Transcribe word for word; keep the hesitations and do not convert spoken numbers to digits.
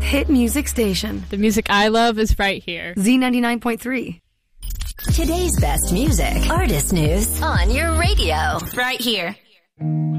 hit music station. The music I love is right here. Z ninety-nine point three. Today's best music, artist news on your radio. Right here.